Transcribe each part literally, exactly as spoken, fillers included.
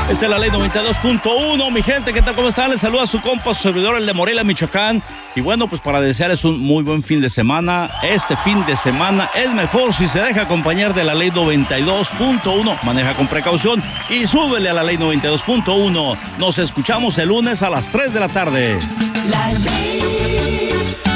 Esta es la ley noventa y dos punto uno, mi gente, ¿qué tal? ¿Cómo están? Les saluda su compa, su servidor, el de Morelia, Michoacán. Y bueno, pues para desearles un muy buen fin de semana. Este fin de semana es mejor si se deja acompañar de la ley noventa y dos punto uno. Maneja con precaución y súbele a la ley noventa y dos punto uno. Nos escuchamos el lunes a las tres de la tarde. La ley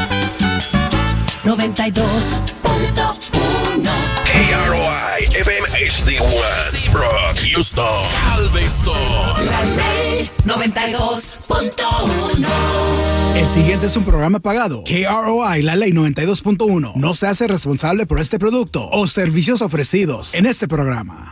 noventa y dos punto uno. K R O I F M H D uno, Seabrook, Houston, Galveston. La ley noventa y dos punto uno. El siguiente es un programa pagado. K R O I, la ley noventa y dos punto uno, no se hace responsable por este producto o servicios ofrecidos en este programa.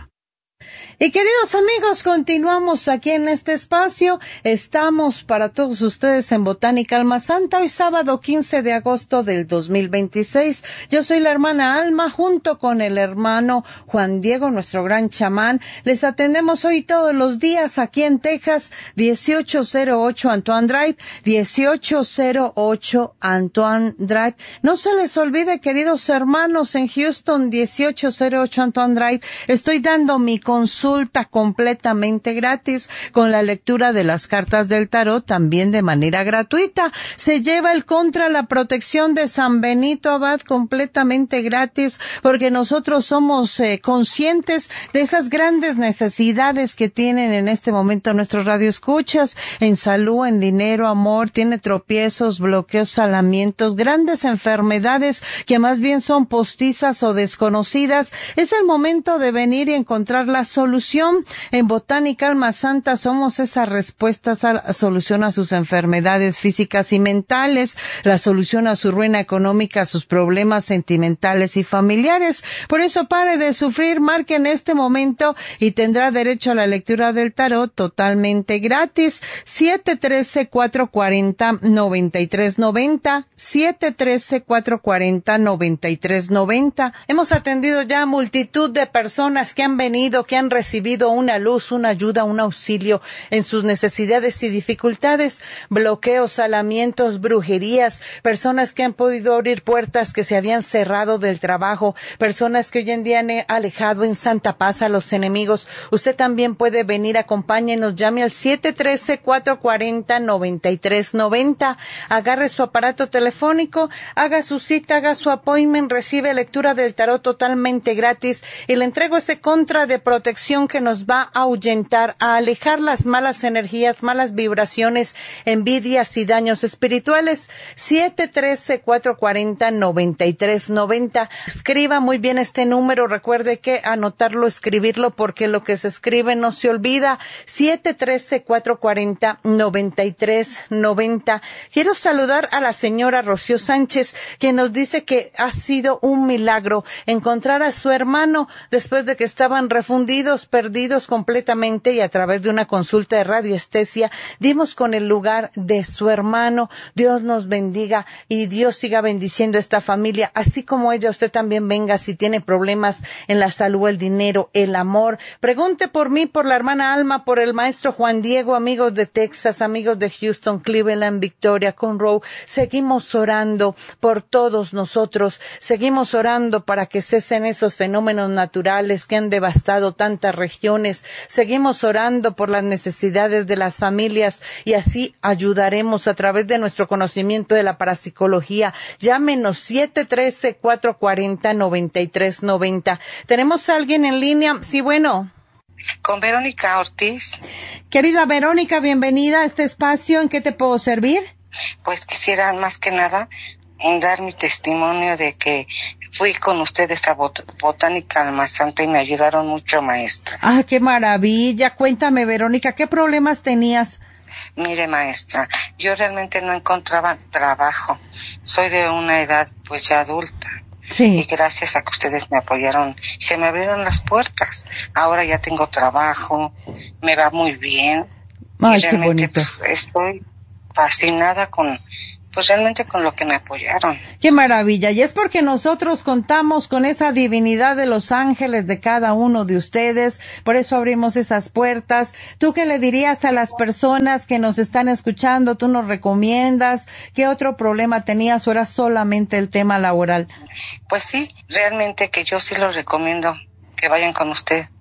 Y queridos amigos, continuamos aquí en este espacio. Estamos para todos ustedes en Botánica Alma Santa, hoy sábado quince de agosto del dos mil veintiséis. Yo soy la hermana Alma, junto con el hermano Juan Diego, nuestro gran chamán. Les atendemos hoy todos los días aquí en Texas, dieciocho cero ocho Antoine Drive, dieciocho cero ocho Antoine Drive. No se les olvide, queridos hermanos, en Houston, dieciocho cero ocho Antoine Drive, estoy dando mi consulta completamente gratis con la lectura de las cartas del tarot, también de manera gratuita. Se lleva el contra la protección de San Benito Abad completamente gratis, porque nosotros somos eh, conscientes de esas grandes necesidades que tienen en este momento nuestros radioescuchas en salud, en dinero, amor. Tiene tropiezos, bloqueos, salamientos, grandes enfermedades que más bien son postizas o desconocidas. Es el momento de venir y encontrar la solución. En Botánica Alma Santa somos esas respuestas a la solución a sus enfermedades físicas y mentales, la solución a su ruina económica, a sus problemas sentimentales y familiares. Por eso pare de sufrir, marque en este momento y tendrá derecho a la lectura del tarot totalmente gratis. siete uno tres, cuatro cuatro cero, nueve tres nueve cero, siete uno tres, cuatro cuatro cero, nueve tres nueve cero. Hemos atendido ya a multitud de personas que han venido, que han recibido una luz, una ayuda, un auxilio en sus necesidades y dificultades, bloqueos, salamientos, brujerías, personas que han podido abrir puertas que se habían cerrado del trabajo, personas que hoy en día han alejado en santa paz a los enemigos. Usted también puede venir, acompáñenos, llame al siete uno tres, cuatro cuatro cero, nueve tres nueve cero, agarre su aparato telefónico, haga su cita, haga su appointment, recibe lectura del tarot totalmente gratis y le entrego ese contra de protección que nos va a ahuyentar, a alejar las malas energías, malas vibraciones, envidias y daños espirituales. siete uno tres, cuatro cuatro cero, nueve tres nueve cero. Escriba muy bien este número, recuerde que anotarlo, escribirlo, porque lo que se escribe no se olvida. siete uno tres, cuatro cuatro cero, nueve tres nueve cero. Quiero saludar a la señora Rocío Sánchez, que nos dice que ha sido un milagro encontrar a su hermano después de que estaban refundidos, perdidos completamente, y a través de una consulta de radiestesia dimos con el lugar de su hermano. Dios nos bendiga y Dios siga bendiciendo esta familia, así como ella. Usted también venga si tiene problemas en la salud, el dinero, el amor. Pregunte por mí, por la hermana Alma, por el maestro Juan Diego, amigos de Texas, amigos de Houston, Cleveland, Victoria, Conroe. Seguimos orando por todos nosotros, seguimos orando para que cesen esos fenómenos naturales que han devastado tantas regiones. Seguimos orando por las necesidades de las familias y así ayudaremos a través de nuestro conocimiento de la parapsicología. Llámenos siete uno tres, cuatro cuatro cero, nueve tres nueve cero. ¿Tenemos a alguien en línea? Sí, bueno. Con Verónica Ortiz. Querida Verónica, bienvenida a este espacio. ¿En qué te puedo servir? Pues quisiera más que nada dar mi testimonio de que fui con ustedes a Bot- Botánica Alma Santa y me ayudaron mucho, maestra. Ah, qué maravilla. Cuéntame, Verónica, ¿qué problemas tenías? Mire, maestra, yo realmente no encontraba trabajo. Soy de una edad pues ya adulta. Sí. Y gracias a que ustedes me apoyaron, se me abrieron las puertas. Ahora ya tengo trabajo, me va muy bien. Ay, y qué realmente, bonito. Pues, estoy fascinada con, pues realmente con lo que me apoyaron. Qué maravilla. Y es porque nosotros contamos con esa divinidad de los ángeles de cada uno de ustedes. Por eso abrimos esas puertas. ¿Tú qué le dirías a las personas que nos están escuchando? ¿Tú nos recomiendas? ¿Qué otro problema tenías o era solamente el tema laboral? Pues sí, realmente que yo sí los recomiendo que vayan con usted.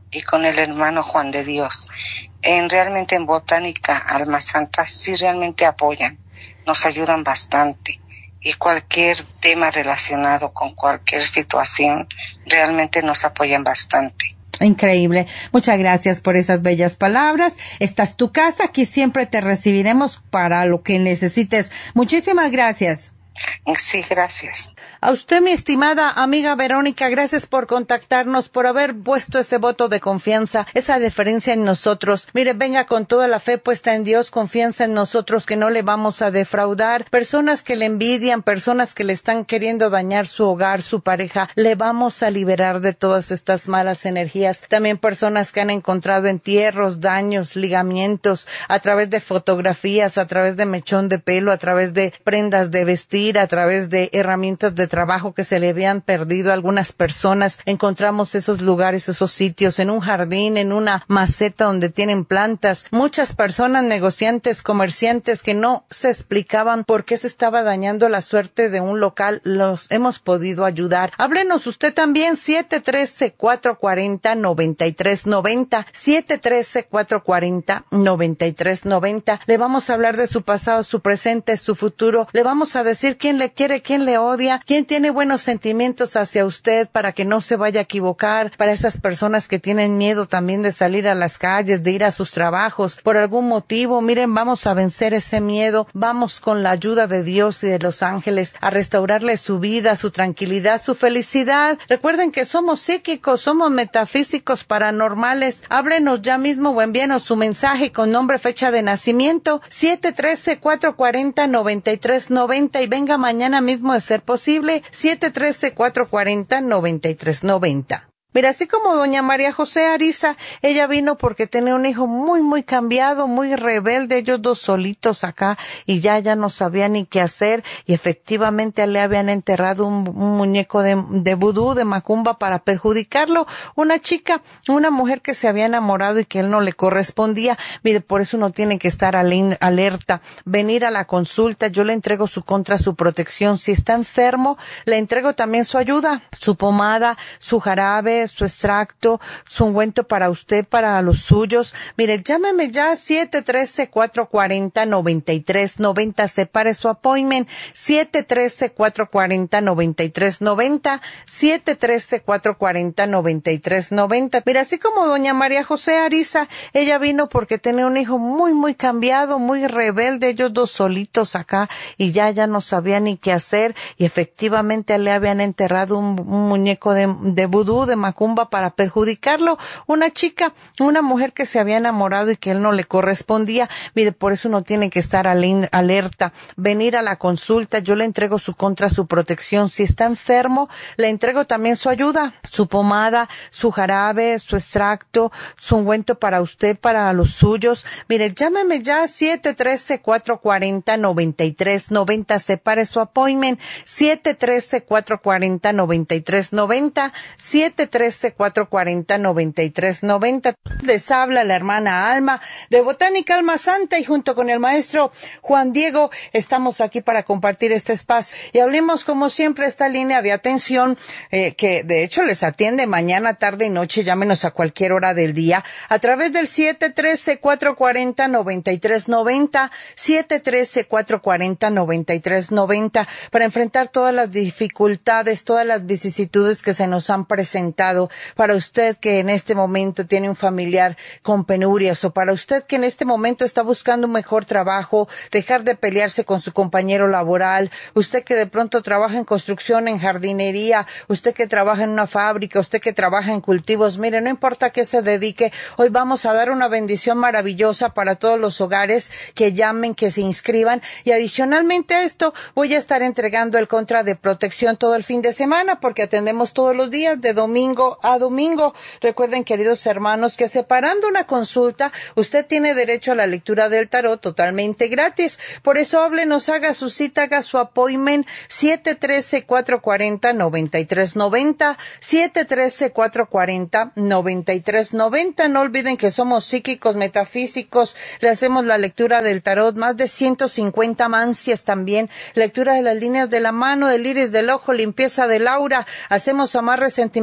y con el hermano Juan de Dios. En realmente en Botánica Alma Santa sí realmente apoyan, nos ayudan bastante. Y cualquier tema relacionado con cualquier situación, realmente nos apoyan bastante. Increíble. Muchas gracias por esas bellas palabras. Esta es tu casa, aquí siempre te recibiremos para lo que necesites. Muchísimas gracias. Sí, gracias. A usted, mi estimada amiga Verónica, gracias por contactarnos, por haber puesto ese voto de confianza, esa deferencia en nosotros. Mire, venga con toda la fe puesta en Dios, confianza en nosotros que no le vamos a defraudar. Personas que le envidian, personas que le están queriendo dañar su hogar, su pareja, le vamos a liberar de todas estas malas energías. También personas que han encontrado entierros, daños, ligamientos, a través de fotografías, a través de mechón de pelo, a través de prendas de vestir, a través de herramientas de trabajo que se le habían perdido a algunas personas. Encontramos esos lugares, esos sitios, en un jardín, en una maceta donde tienen plantas. Muchas personas, negociantes, comerciantes, que no se explicaban por qué se estaba dañando la suerte de un local, los hemos podido ayudar. Háblenos usted también, siete uno tres, cuatro cuatro cero, nueve tres nueve cero, siete uno tres, cuatro cuatro cero, nueve tres nueve cero. Le vamos a hablar de su pasado, su presente, su futuro. Le vamos a decir quién le quiere, quién le odia, quién tiene buenos sentimientos hacia usted para que no se vaya a equivocar, para esas personas que tienen miedo también de salir a las calles, de ir a sus trabajos por algún motivo. Miren, vamos a vencer ese miedo, vamos con la ayuda de Dios y de los ángeles a restaurarle su vida, su tranquilidad, su felicidad. Recuerden que somos psíquicos, somos metafísicos, paranormales. Háblenos ya mismo o envíenos su mensaje con nombre, fecha de nacimiento, siete uno tres, cuatro cuatro cero, nueve tres nueve cero, y venga mañana mismo de ser posible, siete uno tres, cuatro cuatro cero, nueve tres nueve cero. Mira, así como doña María José Ariza, ella vino porque tenía un hijo muy, muy cambiado, muy rebelde, ellos dos solitos acá, y ya, ya no sabía ni qué hacer, y efectivamente le habían enterrado un, un muñeco de, de vudú, de macumba, para perjudicarlo. Una chica, una mujer que se había enamorado y que él no le correspondía. Mire, por eso uno tiene que estar alerta, venir a la consulta. Yo le entrego su contra, su protección. Si está enfermo, le entrego también su ayuda, su pomada, su jarabe, su extracto, su ungüento para usted, para los suyos. Mire, llámeme ya, siete uno tres, cuatro cuatro cero, nueve tres nueve cero, separe su appointment, siete uno tres, cuatro cuatro cero, nueve tres nueve cero, siete uno tres, cuatro cuatro cero, nueve tres nueve cero. Mira, así como doña María José Ariza, ella vino porque tenía un hijo muy, muy cambiado, muy rebelde, ellos dos solitos acá, y ya, ya no sabía ni qué hacer, y efectivamente le habían enterrado un, un muñeco de, de vudú, de macumba, para perjudicarlo. Una chica, una mujer que se había enamorado y que él no le correspondía. Mire, por eso uno tiene que estar alerta, venir a la consulta. Yo le entrego su contra, su protección. Si está enfermo, le entrego también su ayuda, su pomada, su jarabe, su extracto, su ungüento para usted, para los suyos. Mire, llámeme ya, siete uno tres, cuatro cuatro cero, nueve tres nueve cero, separe su appointment, siete uno tres, cuatro cuatro cero, nueve tres nueve cero, siete uno tres, cuatro cuatro cero, nueve tres nueve cero. Les habla la hermana Alma de Botánica Alma Santa, y junto con el maestro Juan Diego estamos aquí para compartir este espacio. Y hablemos como siempre esta línea de atención eh, que de hecho les atiende mañana, tarde y noche. Llámenos a cualquier hora del día a través del siete uno tres, cuatro cuatro cero, nueve tres nueve cero, siete uno tres, cuatro cuatro cero, nueve tres nueve cero, para enfrentar todas las dificultades, todas las vicisitudes que se nos han presentado. Para usted que en este momento tiene un familiar con penurias, o para usted que en este momento está buscando un mejor trabajo, dejar de pelearse con su compañero laboral, usted que de pronto trabaja en construcción, en jardinería, usted que trabaja en una fábrica, usted que trabaja en cultivos. Mire, no importa qué se dedique, hoy vamos a dar una bendición maravillosa para todos los hogares que llamen, que se inscriban, y adicionalmente a esto voy a estar entregando el contra de protección todo el fin de semana, porque atendemos todos los días de domingo a domingo. Recuerden, queridos hermanos, que separando una consulta, usted tiene derecho a la lectura del tarot totalmente gratis. Por eso háblenos, haga su cita, haga su appointment, siete uno tres, cuatro cuatro cero, nueve tres nueve cero, siete uno tres, cuatro cuatro cero, nueve tres nueve cero. No olviden que somos psíquicos, metafísicos, le hacemos la lectura del tarot, más de ciento cincuenta mancias también, lectura de las líneas de la mano, del iris del ojo, limpieza del aura, hacemos amarres sentimentales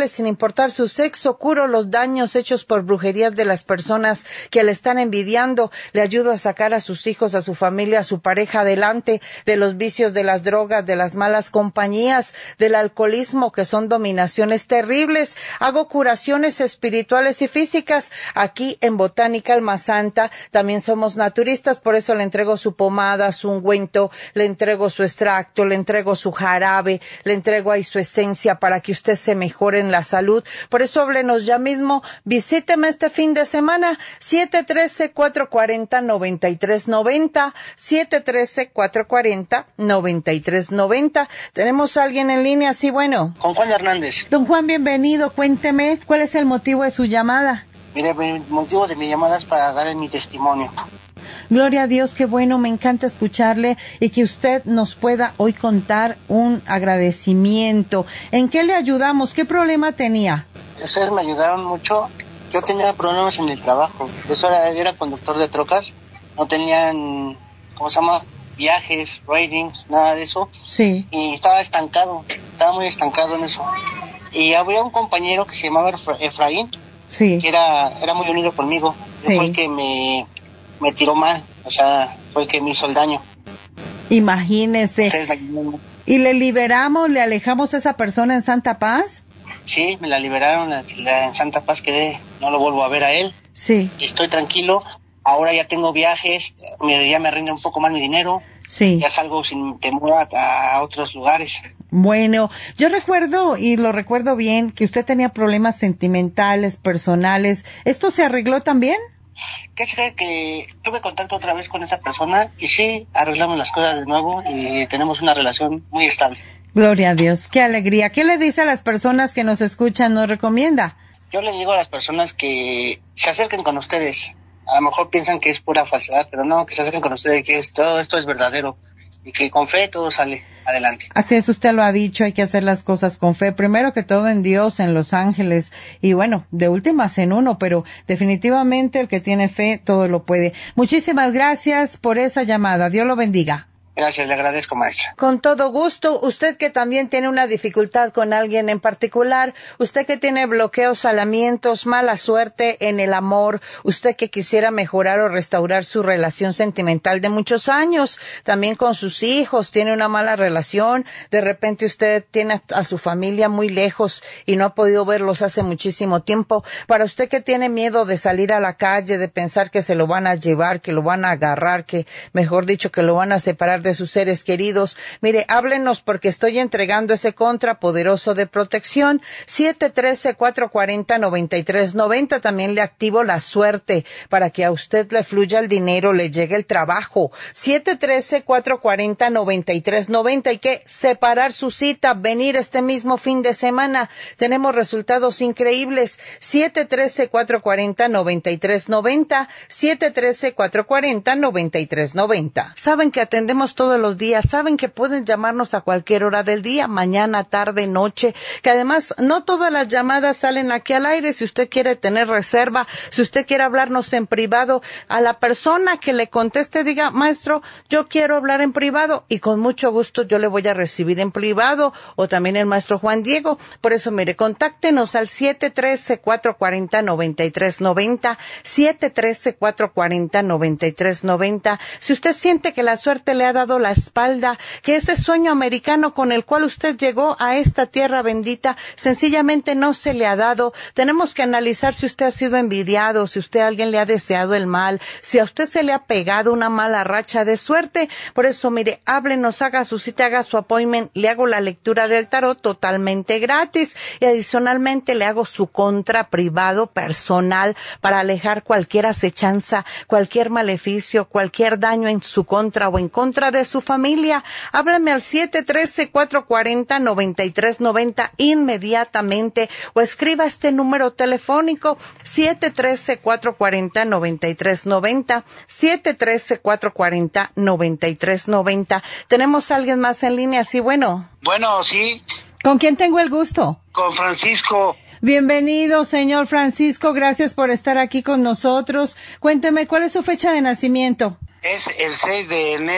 hombres, sin importar su sexo. Curo los daños hechos por brujerías de las personas que le están envidiando. Le ayudo a sacar a sus hijos, a su familia, a su pareja adelante de los vicios, de las drogas, de las malas compañías, del alcoholismo, que son dominaciones terribles. Hago curaciones espirituales y físicas aquí en Botánica Alma Santa. También somos naturistas, por eso le entrego su pomada, su ungüento, le entrego su extracto, le entrego su jarabe, le entrego ahí su esencia para que usted se mejore en la salud. Por eso háblenos ya mismo, visíteme este fin de semana, siete uno tres, cuatro cuatro cero, nueve tres nueve cero, siete uno tres, cuatro cuatro cero, nueve tres nueve cero. Tenemos a alguien en línea, sí, bueno. Con Juan Hernández. Don Juan, bienvenido, cuénteme, ¿cuál es el motivo de su llamada? Mire, el motivo de mi llamada es para darle mi testimonio. Gloria a Dios, qué bueno, me encanta escucharle y que usted nos pueda hoy contar un agradecimiento. ¿En qué le ayudamos? ¿Qué problema tenía? Ustedes me ayudaron mucho. Yo tenía problemas en el trabajo. Yo era, era conductor de trocas. No tenían, ¿cómo se llama? Viajes, ratings, nada de eso. Sí. Y estaba estancado. Estaba muy estancado en eso. Y había un compañero que se llamaba Efraín. Sí. Que era, era muy unido conmigo. Sí. Fue el que me, me tiró mal. O sea, fue el que me hizo el daño. Imagínese. ¿Y le liberamos, le alejamos a esa persona en Santa Paz? Sí, me la liberaron, la, la, en Santa Paz quedé, no lo vuelvo a ver a él. Sí. Estoy tranquilo, ahora ya tengo viajes, me, ya me rinde un poco más mi dinero. Sí. Ya salgo sin temor a, a otros lugares. Bueno, yo recuerdo, y lo recuerdo bien, que usted tenía problemas sentimentales, personales. ¿Esto se arregló también? ¿Qué se cree? Que tuve contacto otra vez con esa persona y sí, arreglamos las cosas de nuevo y tenemos una relación muy estable. Gloria a Dios, qué alegría. ¿Qué le dice a las personas que nos escuchan, nos recomienda? Yo le digo a las personas que se acerquen con ustedes. A lo mejor piensan que es pura falsedad, pero no, que se acerquen con ustedes, que es, todo esto es verdadero y que con fe todo sale adelante. Así es, usted lo ha dicho, hay que hacer las cosas con fe. Primero que todo en Dios, en los ángeles y bueno, de últimas en uno, pero definitivamente el que tiene fe todo lo puede. Muchísimas gracias por esa llamada. Dios lo bendiga. Gracias, le agradezco, maestra. Con todo gusto. Usted que también tiene una dificultad con alguien en particular, usted que tiene bloqueos, salamientos, mala suerte en el amor, usted que quisiera mejorar o restaurar su relación sentimental de muchos años, también con sus hijos, tiene una mala relación, de repente usted tiene a su familia muy lejos y no ha podido verlos hace muchísimo tiempo. Para usted que tiene miedo de salir a la calle, de pensar que se lo van a llevar, que lo van a agarrar, que mejor dicho, que lo van a separar de sus seres queridos, mire, háblenos porque estoy entregando ese contra poderoso de protección. Siete uno tres, cuatro cuatro cero, nueve tres nueve cero. También le activo la suerte para que a usted le fluya el dinero, le llegue el trabajo. Siete uno tres, cuatro cuatro cero, nueve tres nueve cero. Hay que separar su cita, venir este mismo fin de semana. Tenemos resultados increíbles. Siete uno tres, cuatro cuatro cero, nueve tres nueve cero. Siete uno tres, cuatro cuatro cero, nueve tres nueve cero. Saben que atendemos todos los días, saben que pueden llamarnos a cualquier hora del día, mañana, tarde, noche, que además no todas las llamadas salen aquí al aire. Si usted quiere tener reserva, si usted quiere hablarnos en privado, a la persona que le conteste diga, maestro, yo quiero hablar en privado y con mucho gusto yo le voy a recibir en privado, o también el maestro Juan Diego. Por eso, mire, contáctenos al siete uno tres, cuatro cuatro cero, nueve tres nueve cero, siete uno tres, cuatro cuatro cero, nueve tres nueve cero. Si usted siente que la suerte le ha dado la espalda, que ese sueño americano con el cual usted llegó a esta tierra bendita sencillamente no se le ha dado, tenemos que analizar si usted ha sido envidiado, si usted a alguien le ha deseado el mal, si a usted se le ha pegado una mala racha de suerte. Por eso, mire, háblenos, haga su cita, haga su appointment, le hago la lectura del tarot totalmente gratis y adicionalmente le hago su contra privado personal para alejar cualquier acechanza, cualquier maleficio, cualquier daño en su contra o en contra de su familia. Háblame al siete uno tres, cuatro cuatro cero, nueve tres nueve cero inmediatamente o escriba este número telefónico siete uno tres, cuatro cuatro cero, nueve tres nueve cero, siete uno tres, cuatro cuatro cero, nueve tres nueve cero. Tenemos a alguien más en línea, sí, bueno. Bueno, sí. ¿Con quién tengo el gusto? Con Francisco. Bienvenido, señor Francisco, gracias por estar aquí con nosotros. Cuénteme, ¿cuál es su fecha de nacimiento? Es el seis de enero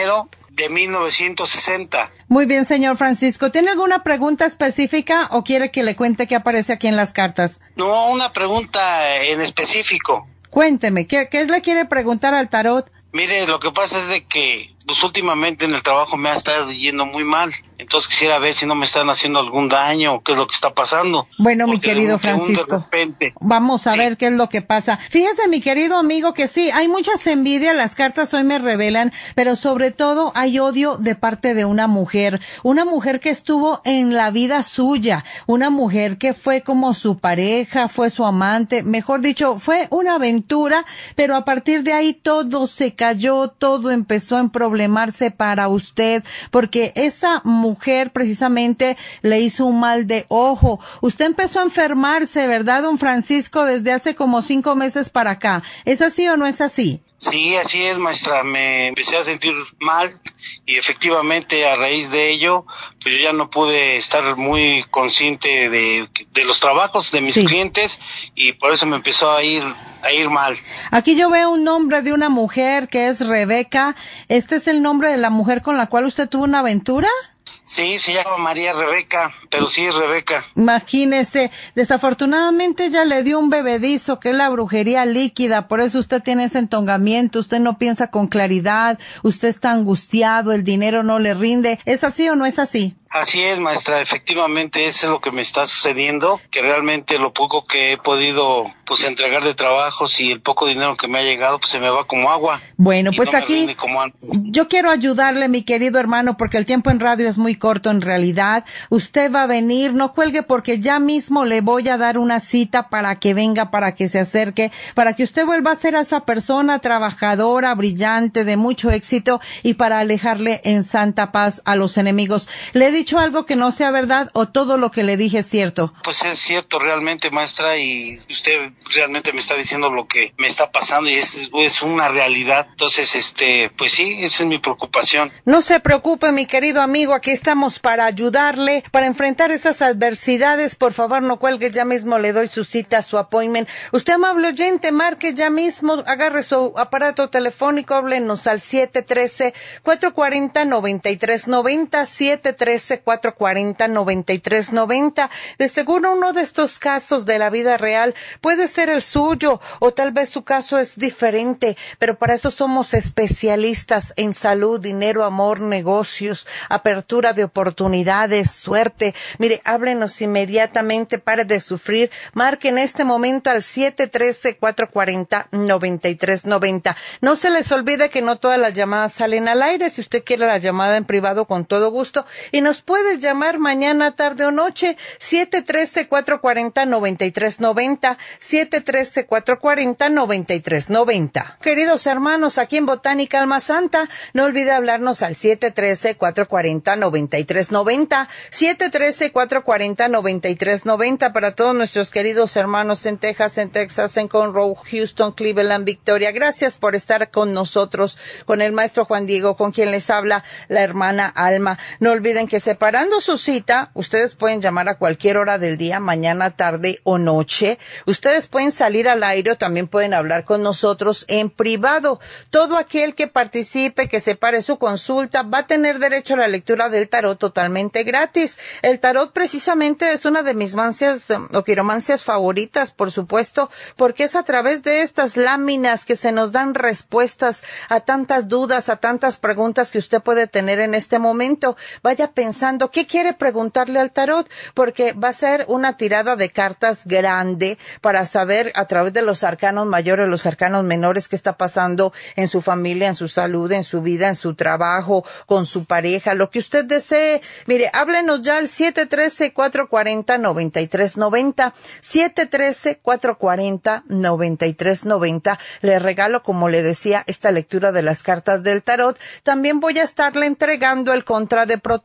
de mil novecientos sesenta. Muy bien, señor Francisco. ¿Tiene alguna pregunta específica o quiere que le cuente qué aparece aquí en las cartas? No, una pregunta en específico. Cuénteme, ¿qué, qué le quiere preguntar al tarot? Mire, lo que pasa es de que pues últimamente en el trabajo me ha estado yendo muy mal. Entonces quisiera ver si no me están haciendo algún daño o qué es lo que está pasando. Bueno, mi Porque querido de un- de un de Francisco, repente. vamos a Sí. ver qué es lo que pasa. Fíjese, mi querido amigo, que sí, hay muchas envidias, las cartas hoy me revelan, pero sobre todo hay odio de parte de una mujer, una mujer que estuvo en la vida suya, una mujer que fue como su pareja, fue su amante, mejor dicho, fue una aventura, pero a partir de ahí todo se cayó, todo empezó a emproblemarse para usted, porque esa mujer precisamente le hizo un mal de ojo. Usted empezó a enfermarse, ¿verdad, don Francisco, desde hace como cinco meses para acá? ¿Es así o no es así? Sí, así es, maestra. Me empecé a sentir mal y efectivamente a raíz de ello, pues yo ya no pude estar muy consciente de, de los trabajos de mis Sí. clientes y por eso me empezó a ir a ir mal. Aquí yo veo un nombre de una mujer que es Rebeca. ¿Este es el nombre de la mujer con la cual usted tuvo una aventura? Sí, se llama María Rebeca, pero sí es Rebeca. Imagínese, desafortunadamente ella le dio un bebedizo que es la brujería líquida, por eso usted tiene ese entongamiento, usted no piensa con claridad, usted está angustiado, el dinero no le rinde. ¿Es así o no es así? Así es, maestra, efectivamente eso es lo que me está sucediendo, que realmente lo poco que he podido pues entregar de trabajos y el poco dinero que me ha llegado pues se me va como agua. Bueno, Y pues no me aquí rinde como antes. yo quiero ayudarle, mi querido hermano, porque el tiempo en radio es muy corto en realidad. Usted va a venir, no cuelgue porque ya mismo le voy a dar una cita para que venga, para que se acerque, para que usted vuelva a ser esa persona trabajadora, brillante, de mucho éxito y para alejarle en santa paz a los enemigos. ¿Le he dicho algo que no sea verdad o todo lo que le dije es cierto? Pues es cierto realmente, maestra, y usted realmente me está diciendo lo que me está pasando y es, es una realidad. Entonces, este, pues sí, esa es mi preocupación. No se preocupe, mi querido amigo, aquí estamos para ayudarle, para enfrentar esas adversidades. Por favor, no cuelgue, ya mismo le doy su cita, su appointment. Usted, amable oyente, marque ya mismo, agarre su aparato telefónico, háblenos al siete uno tres, cuatro cuatro cero, nueve tres nueve cero, siete uno tres, cuatro cuatro cero, nueve tres nueve cero. De seguro uno de estos casos de la vida real puede ser el suyo o tal vez su caso es diferente, pero para eso somos especialistas en salud, dinero, amor, negocios, apertura de oportunidades, suerte. Mire, háblenos inmediatamente, pare de sufrir, marque en este momento al siete uno tres, cuatro cuatro cero, nueve tres nueve cero. No se les olvide que no todas las llamadas salen al aire. Si usted quiere la llamada en privado, con todo gusto, y nos puedes llamar mañana, tarde o noche, siete uno tres, cuatro cuatro cero, nueve tres nueve cero, siete uno tres, cuatro cuatro cero, nueve tres nueve cero. Queridos hermanos, aquí en Botánica Alma Santa, no olvide hablarnos al siete uno tres, cuatro cuatro cero, nueve tres nueve cero, siete uno tres, cuatro cuatro cero, nueve tres nueve cero para todos nuestros queridos hermanos en Texas, en Texas, en Conroe, Houston, Cleveland, Victoria. Gracias por estar con nosotros, con el maestro Juan Diego, con quien les habla la hermana Alma. No olviden que separando su cita, ustedes pueden llamar a cualquier hora del día, mañana, tarde o noche. Ustedes pueden salir al aire o también pueden hablar con nosotros en privado. Todo aquel que participe, que separe su consulta, va a tener derecho a la lectura del tarot totalmente gratis. El tarot precisamente es una de mis mancias o quiromancias favoritas, por supuesto, porque es a través de estas láminas que se nos dan respuestas a tantas dudas, a tantas preguntas que usted puede tener en este momento. Vaya pensando qué quiere preguntarle al tarot, porque va a ser una tirada de cartas grande para saber a través de los arcanos mayores, los arcanos menores, qué está pasando en su familia, en su salud, en su vida, en su trabajo, con su pareja, lo que usted desee. Mire, háblenos ya al siete uno tres, cuatro cuatro cero, nueve tres nueve cero, siete uno tres, cuatro cuatro cero, nueve tres nueve cero. Le regalo, como le decía, esta lectura de las cartas del tarot. También voy a estarle entregando el contra de protección.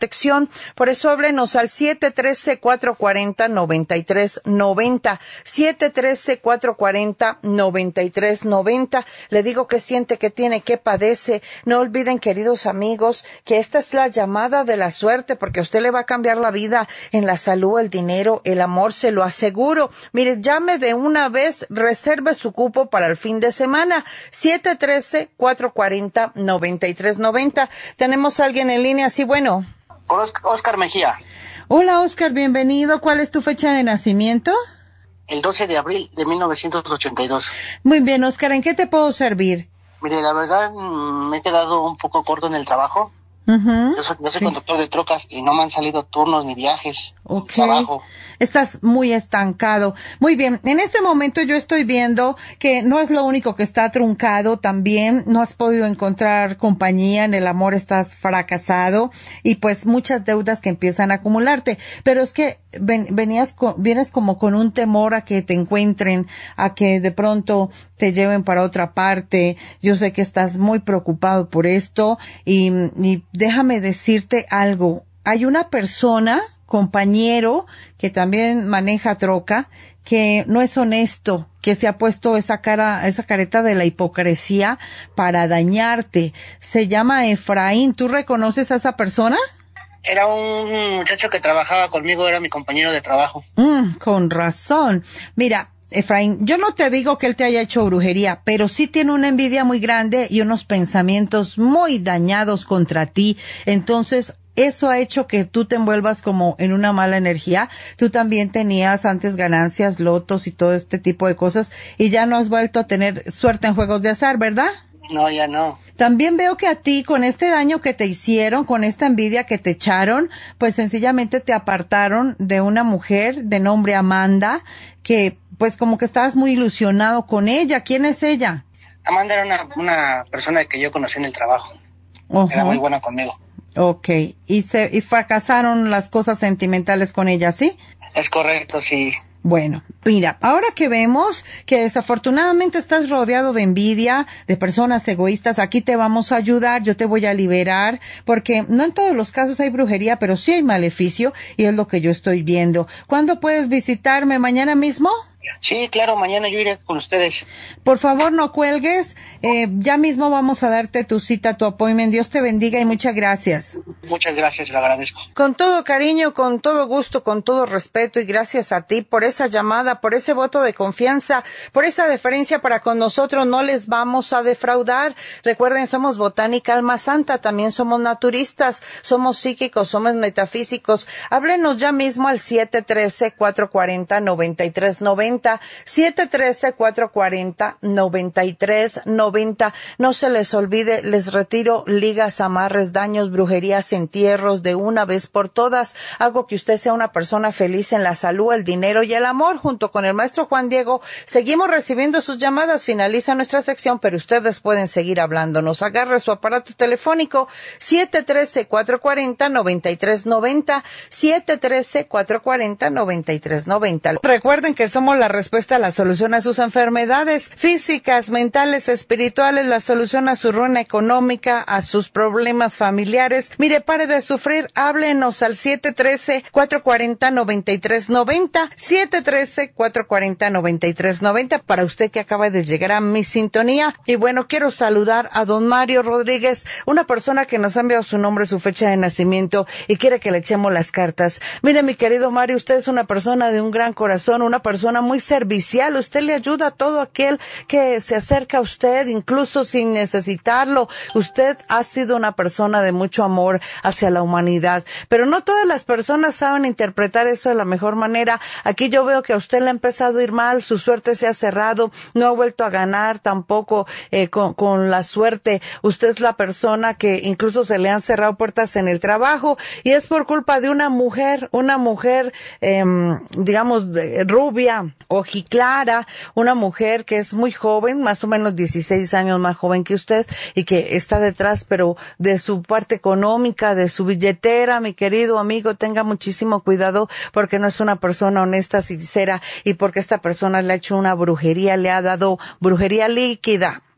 corazón. Por eso háblenos al siete uno tres, cuatro cuatro cero, nueve tres nueve cero, siete uno tres, cuatro cuatro cero, nueve tres nueve cero. Le digo que siente, que tiene, que padece. No olviden, queridos amigos, que esta es la llamada de la suerte, porque a usted le va a cambiar la vida en la salud, el dinero, el amor, se lo aseguro. Mire, llame de una vez, reserve su cupo para el fin de semana, siete uno tres, cuatro cuatro cero, nueve tres nueve cero. Tenemos a alguien en línea, sí, bueno. Con Oscar Mejía. Hola, Oscar, bienvenido. ¿Cuál es tu fecha de nacimiento? El doce de abril de mil novecientos ochenta y dos. Muy bien, Oscar, ¿en qué te puedo servir? Mire, la verdad, me he quedado un poco corto en el trabajo. Uh-huh. Yo soy, yo soy sí. conductor de trocas y no me han salido turnos ni viajes, okay. ni trabajo. Estás muy estancado. Muy bien, en este momento yo estoy viendo que no es lo único que está truncado, también no has podido encontrar compañía, en el amor estás fracasado y pues muchas deudas que empiezan a acumularte. Pero es que ven, venías con, vienes como con un temor a que te encuentren, a que de pronto te lleven para otra parte. Yo sé que estás muy preocupado por esto y, y déjame decirte algo. Hay una persona, compañero, que también maneja troca, que no es honesto, que se ha puesto esa cara, esa careta de la hipocresía para dañarte. Se llama Efraín. ¿Tú reconoces a esa persona? Era un muchacho que trabajaba conmigo, era mi compañero de trabajo. Mm, con razón. Mira, Efraín, yo no te digo que él te haya hecho brujería, pero sí tiene una envidia muy grande y unos pensamientos muy dañados contra ti. Entonces, eso ha hecho que tú te envuelvas como en una mala energía. Tú también tenías antes ganancias, lotos y todo este tipo de cosas y ya no has vuelto a tener suerte en juegos de azar, ¿verdad? No, ya no. También veo que a ti, con este daño que te hicieron, con esta envidia que te echaron, pues sencillamente te apartaron de una mujer de nombre Amanda, que pues como que estabas muy ilusionado con ella. ¿Quién es ella? Amanda era una, una persona que yo conocí en el trabajo. Uh-huh. Era muy buena conmigo. Okay. Y se, y fracasaron las cosas sentimentales con ella, ¿sí? Es correcto, sí. Bueno, mira, ahora que vemos que desafortunadamente estás rodeado de envidia, de personas egoístas, aquí te vamos a ayudar, yo te voy a liberar, porque no en todos los casos hay brujería, pero sí hay maleficio, y es lo que yo estoy viendo. ¿Cuándo puedes visitarme? ¿Mañana mismo? Sí, claro, mañana yo iré con ustedes. Por favor, no cuelgues. Eh, ya mismo vamos a darte tu cita, tu appointment. Dios te bendiga y muchas gracias. Muchas gracias, le agradezco. Con todo cariño, con todo gusto, con todo respeto y gracias a ti por esa llamada, por ese voto de confianza, por esa deferencia para con nosotros. No les vamos a defraudar. Recuerden, somos Botánica Alma Santa, también somos naturistas, somos psíquicos, somos metafísicos. Háblenos ya mismo al siete uno tres, cuatro cuatro cero, nueve tres nueve cero. siete uno tres, cuatro cuatro cero, nueve tres nueve cero. No se les olvide, les retiro ligas, amarres, daños, brujerías, entierros de una vez por todas. Hago que usted sea una persona feliz en la salud, el dinero y el amor. Junto con el maestro Juan Diego, seguimos recibiendo sus llamadas. Finaliza nuestra sección, pero ustedes pueden seguir hablándonos. Agarre su aparato telefónico siete uno tres, cuatro cuatro cero, nueve tres nueve cero, siete uno tres, cuatro cuatro cero, nueve tres nueve cero. Recuerden que somos la respuesta, la solución a sus enfermedades físicas, mentales, espirituales, la solución a su ruina económica, a sus problemas familiares. Mire, pare de sufrir, háblenos al siete uno tres, cuatro cuatro cero, nueve tres nueve cero, siete uno tres, cuatro cuatro cero, nueve tres nueve cero, para usted que acaba de llegar a mi sintonía. Y bueno, quiero saludar a don Mario Rodríguez, una persona que nos ha enviado su nombre, su fecha de nacimiento y quiere que le echemos las cartas. Mire, mi querido Mario, usted es una persona de un gran corazón, una persona muy servicial. Usted le ayuda a todo aquel que se acerca a usted, incluso sin necesitarlo. Usted ha sido una persona de mucho amor hacia la humanidad, pero no todas las personas saben interpretar eso de la mejor manera. Aquí yo veo que a usted le ha empezado a ir mal, su suerte se ha cerrado, no ha vuelto a ganar tampoco eh, con, con la suerte. Usted es la persona que incluso se le han cerrado puertas en el trabajo y es por culpa de una mujer, una mujer eh, digamos de, rubia, ojiclara, una mujer que es muy joven, más o menos dieciséis años más joven que usted y que está detrás, pero de su parte económica, de su billetera. Mi querido amigo, tenga muchísimo cuidado porque no es una persona honesta, sincera y porque esta persona le ha hecho una brujería, le ha dado brujería líquida.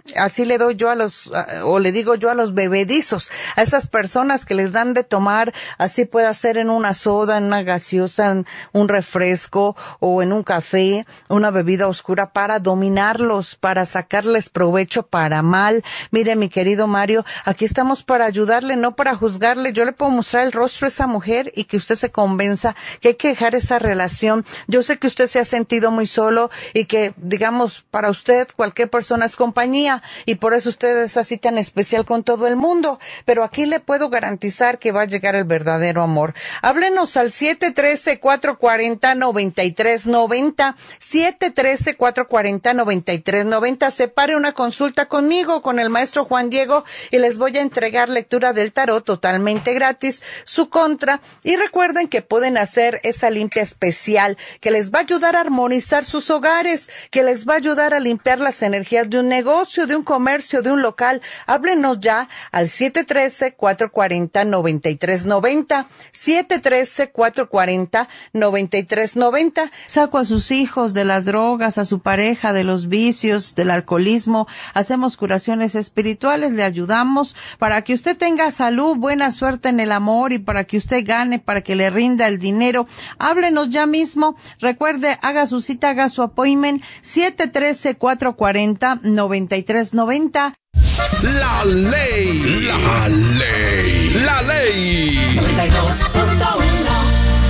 así le doy yo a los, o le digo yo a los bebedizos, a esas personas que les dan de tomar, así puede ser en una soda, en una gaseosa, en un refresco o en un café, una bebida oscura, para dominarlos, para sacarles provecho para mal. Mire, mi querido Mario, aquí estamos para ayudarle, no para juzgarle. Yo le puedo mostrar el rostro a esa mujer y que usted se convenza que hay que dejar esa relación. Yo sé que usted se ha sentido muy solo y que, digamos, para usted cualquier persona es compañía y por eso usted es así tan especial con todo el mundo, pero aquí le puedo garantizar que va a llegar el verdadero amor. Háblenos al siete uno tres, cuatro cuatro cero, nueve tres nueve cero, siete uno tres, cuatro cuatro cero, nueve tres nueve cero. Separe una consulta conmigo, con el maestro Juan Diego, y les voy a entregar lectura del tarot totalmente gratis, su contra, y recuerden que pueden hacer esa limpia especial que les va a ayudar a armonizar sus hogares, que les va a ayudar a limpiar las energías de un negocio, de un comercio, de un local. Háblenos ya al siete uno tres, cuatro cuatro cero, nueve tres nueve cero, siete uno tres, cuatro cuatro cero, nueve tres nueve cero. Saco a sus hijos de las drogas, a su pareja de los vicios, del alcoholismo. Hacemos curaciones espirituales, le ayudamos para que usted tenga salud, buena suerte en el amor y para que usted gane, para que le rinda el dinero. Háblenos ya mismo. Recuerde, haga su cita, haga su appointment, siete uno tres, cuatro cuatro cero, nueve tres nueve cero. La ley, la ley, la ley. noventa y dos punto uno.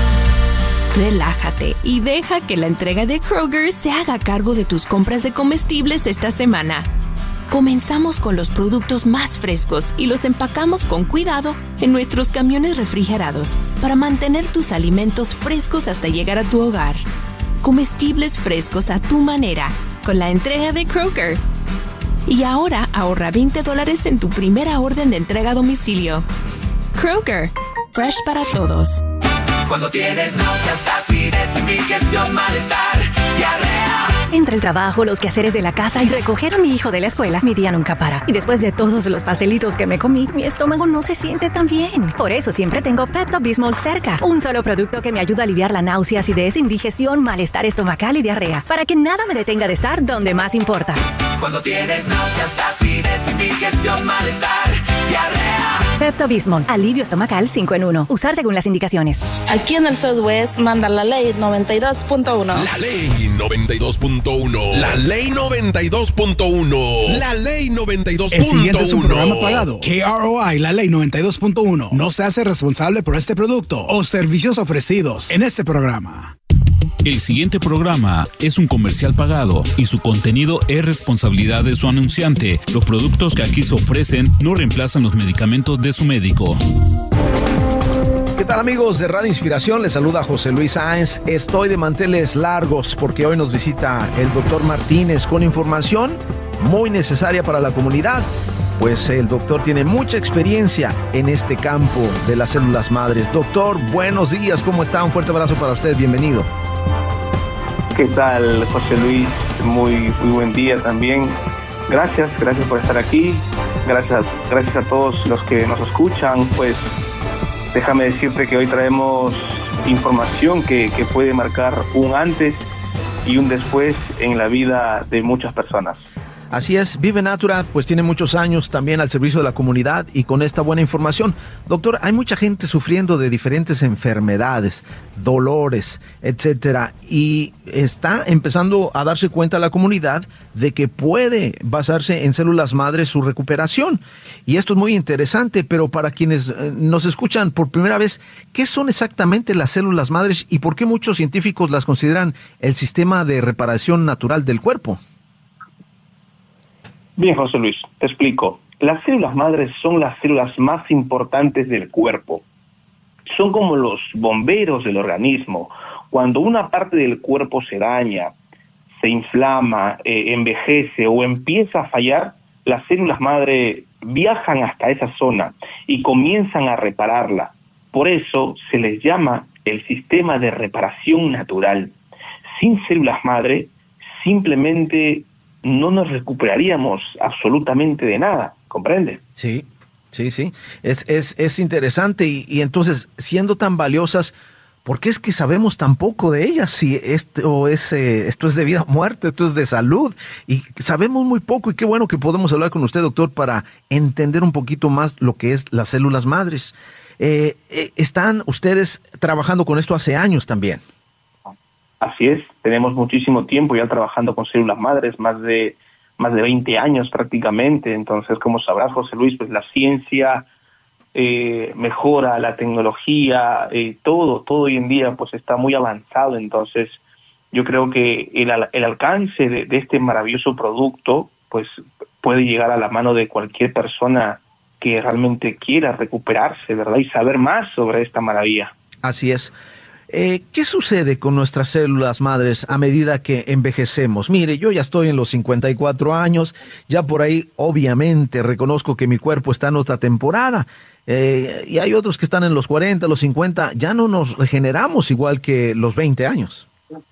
Relájate y deja que la entrega de Kroger se haga cargo de tus compras de comestibles esta semana. Comenzamos con los productos más frescos y los empacamos con cuidado en nuestros camiones refrigerados para mantener tus alimentos frescos hasta llegar a tu hogar. Comestibles frescos a tu manera, con la entrega de Kroger. Y ahora ahorra veinte dólares en tu primera orden de entrega a domicilio. Kroger, fresh para todos. Cuando tienes náuseas, acidez, indigestión, malestar, diarrea. Entre el trabajo, los quehaceres de la casa y recoger a mi hijo de la escuela, mi día nunca para. Y después de todos los pastelitos que me comí, mi estómago no se siente tan bien. Por eso siempre tengo Pepto-Bismol cerca. Un solo producto que me ayuda a aliviar la náusea, acidez, indigestión, malestar estomacal y diarrea. Para que nada me detenga de estar donde más importa. Cuando tienes náuseas, acidez, indigestión, malestar, diarrea. Pepto-Bismol, alivio estomacal cinco en uno. Usar según las indicaciones. Aquí en el Southwest manda la ley noventa y dos punto uno. La ley noventa y dos punto uno. La ley noventa y dos punto uno. La ley noventa y dos punto uno. El siguiente es un programa pagado. K R O I, la ley noventa y dos punto uno. No se hace responsable por este producto o servicios ofrecidos en este programa. El siguiente programa es un comercial pagado y su contenido es responsabilidad de su anunciante. Los productos que aquí se ofrecen no reemplazan los medicamentos de su médico. ¿Qué tal, amigos de Radio Inspiración? Les saluda José Luis Sáenz. Estoy de manteles largos porque hoy nos visita el doctor Martínez con información muy necesaria para la comunidad. Pues el doctor tiene mucha experiencia en este campo de las células madres. Doctor, buenos días, ¿cómo está? Un fuerte abrazo para usted, bienvenido. ¿Qué tal, José Luis? Muy, muy buen día también. Gracias, gracias por estar aquí. Gracias, gracias a todos los que nos escuchan. Pues déjame decirte que hoy traemos información que, que puede marcar un antes y un después en la vida de muchas personas. Así es, Vive Natura pues tiene muchos años también al servicio de la comunidad y con esta buena información. Doctor, hay mucha gente sufriendo de diferentes enfermedades, dolores, etcétera, y está empezando a darse cuenta la comunidad de que puede basarse en células madres su recuperación. Y esto es muy interesante, pero para quienes nos escuchan por primera vez, ¿qué son exactamente las células madres y por qué muchos científicos las consideran el sistema de reparación natural del cuerpo? Bien, José Luis, te explico. Las células madres son las células más importantes del cuerpo. Son como los bomberos del organismo. Cuando una parte del cuerpo se daña, se inflama, eh, envejece o empieza a fallar, las células madre viajan hasta esa zona y comienzan a repararla. Por eso se les llama el sistema de reparación natural. Sin células madre, simplemente no nos recuperaríamos absolutamente de nada, ¿comprende? Sí, sí, sí. Es, es, es interesante y, y entonces, siendo tan valiosas, ¿por qué es que sabemos tan poco de ellas? Si esto es, eh, esto es de vida o muerte, esto es de salud, y sabemos muy poco, y qué bueno que podemos hablar con usted, doctor, para entender un poquito más lo que es las células madres. Eh, eh, ¿Están ustedes trabajando con esto hace años también? Así es, tenemos muchísimo tiempo ya trabajando con células madres, más de más de veinte años prácticamente. Entonces, como sabrás, José Luis, pues la ciencia eh, mejora, la tecnología, eh, todo, todo hoy en día pues está muy avanzado. Entonces, yo creo que el, el alcance de, de este maravilloso producto pues puede llegar a la mano de cualquier persona que realmente quiera recuperarse, ¿verdad? Y saber más sobre esta maravilla. Así es. Eh, ¿Qué sucede con nuestras células madres a medida que envejecemos? Mire, yo ya estoy en los cincuenta y cuatro años, ya por ahí obviamente reconozco que mi cuerpo está en otra temporada, eh, y hay otros que están en los cuarenta, los cincuenta, ya no nos regeneramos igual que los veinte años.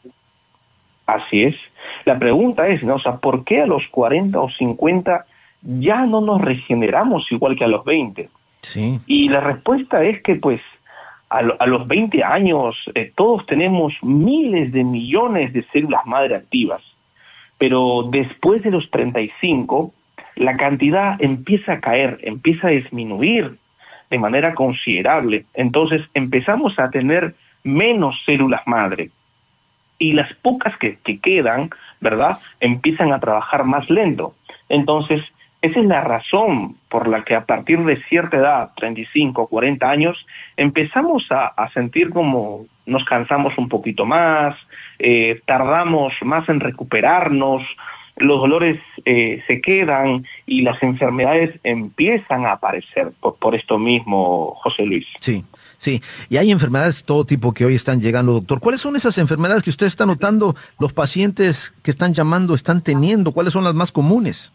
Así es. La pregunta es, ¿no? O sea, ¿por qué a los cuarenta o cincuenta ya no nos regeneramos igual que a los veinte? Sí. Y la respuesta es que pues A, lo, a los veinte años eh, todos tenemos miles de millones de células madre activas, pero después de los treinta y cinco la cantidad empieza a caer, empieza a disminuir de manera considerable. Entonces empezamos a tener menos células madre y las pocas que, que quedan, ¿verdad?, empiezan a trabajar más lento. Entonces esa es la razón por la que a partir de cierta edad, treinta y cinco, cuarenta años, empezamos a, a sentir como nos cansamos un poquito más, eh, tardamos más en recuperarnos, los dolores eh, se quedan y las enfermedades empiezan a aparecer por, por esto mismo, José Luis. Sí, sí. Y hay enfermedades de todo tipo que hoy están llegando, doctor. ¿Cuáles son esas enfermedades que usted está notando los pacientes que están llamando, están teniendo? ¿Cuáles son las más comunes?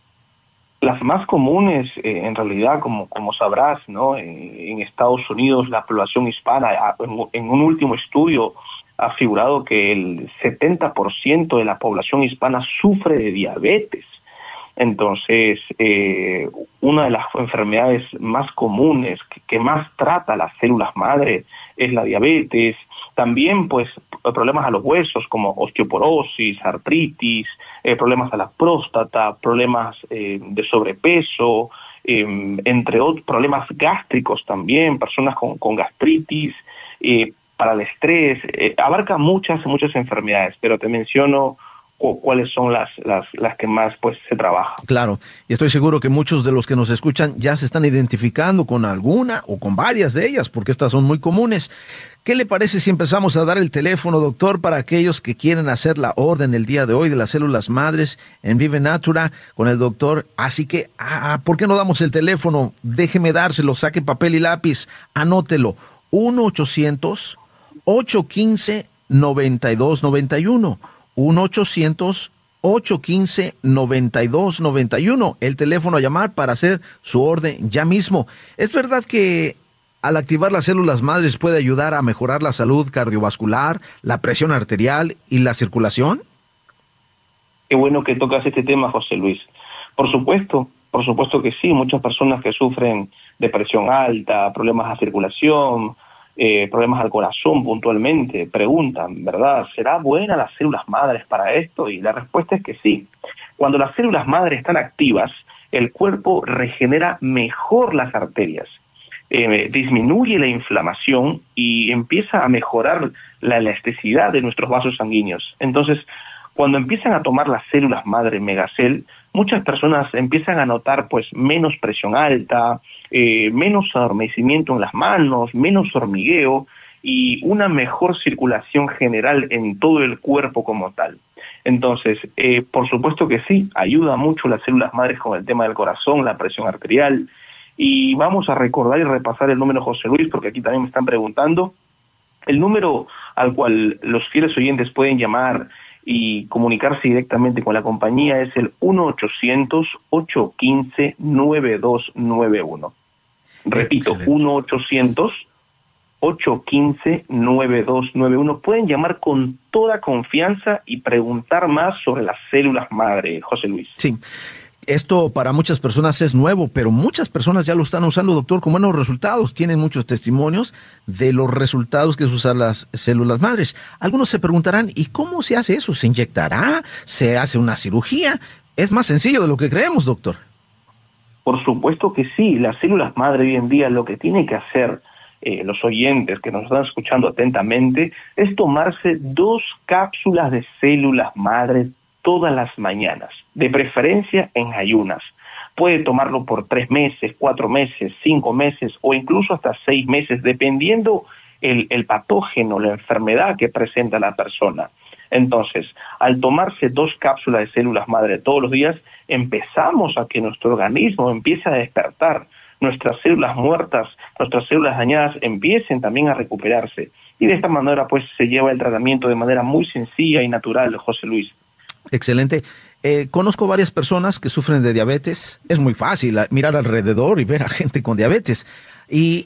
Las más comunes, eh, en realidad, como, como sabrás, ¿no? En, en Estados Unidos, la población hispana, en, en un último estudio, ha figurado que el setenta por ciento de la población hispana sufre de diabetes. Entonces, eh, una de las enfermedades más comunes, que, que más trata las células madre, es la diabetes. También, pues, problemas a los huesos como osteoporosis, artritis, eh, problemas a la próstata, problemas eh, de sobrepeso, eh, entre otros problemas gástricos también, personas con, con gastritis, eh, para el estrés, eh, abarca muchas, muchas enfermedades, pero te menciono cu cuáles son las, las, las que más pues se trabajan. Claro, y estoy seguro que muchos de los que nos escuchan ya se están identificando con alguna o con varias de ellas, porque estas son muy comunes. ¿Qué le parece si empezamos a dar el teléfono, doctor, para aquellos que quieren hacer la orden el día de hoy de las células madres en Vive Natura con el doctor? Así que, ah, ¿por qué no damos el teléfono? Déjeme dárselo, saque papel y lápiz, anótelo. uno ochocientos, ocho uno cinco, nueve dos nueve uno. uno ochocientos, ocho uno cinco, nueve dos nueve uno. El teléfono a llamar para hacer su orden ya mismo. ¿Es verdad que al activar las células madres puede ayudar a mejorar la salud cardiovascular, la presión arterial y la circulación? Qué bueno que tocas este tema, José Luis. Por supuesto, por supuesto que sí. Muchas personas que sufren de presión alta, problemas de circulación, eh, problemas al corazón puntualmente, preguntan, ¿verdad? ¿Será buena las células madres para esto? Y la respuesta es que sí. Cuando las células madres están activas, el cuerpo regenera mejor las arterias. Eh, disminuye la inflamación y empieza a mejorar la elasticidad de nuestros vasos sanguíneos. Entonces, cuando empiezan a tomar las células madre Megacel, muchas personas empiezan a notar pues menos presión alta, eh, menos adormecimiento en las manos, menos hormigueo y una mejor circulación general en todo el cuerpo como tal. Entonces, eh, por supuesto que sí, ayuda mucho las células madres con el tema del corazón, la presión arterial. Y vamos a recordar y repasar el número, José Luis, porque aquí también me están preguntando. El número al cual los fieles oyentes pueden llamar y comunicarse directamente con la compañía es el uno ochocientos, ocho uno cinco, nueve dos nueve uno. Repito, excelente. uno ochocientos, ocho uno cinco, nueve dos nueve uno. Pueden llamar con toda confianza y preguntar más sobre las células madre, José Luis. Sí. Esto para muchas personas es nuevo, pero muchas personas ya lo están usando, doctor, con buenos resultados. Tienen muchos testimonios de los resultados que usan las células madres. Algunos se preguntarán, ¿y cómo se hace eso? ¿Se inyectará? ¿Se hace una cirugía? Es más sencillo de lo que creemos, doctor. Por supuesto que sí. Las células madre hoy en día lo que tienen que hacer eh, los oyentes que nos están escuchando atentamente es tomarse dos cápsulas de células madre todas las mañanas, de preferencia en ayunas. Puede tomarlo por tres meses, cuatro meses, cinco meses o incluso hasta seis meses, dependiendo el, el patógeno, la enfermedad que presenta la persona. Entonces, al tomarse dos cápsulas de células madre todos los días, empezamos a que nuestro organismo empiece a despertar. Nuestras células muertas, nuestras células dañadas empiecen también a recuperarse. Y de esta manera, pues, se lleva el tratamiento de manera muy sencilla y natural, José Luis. Excelente. Eh, conozco varias personas que sufren de diabetes. Es muy fácil mirar alrededor y ver a gente con diabetes. Y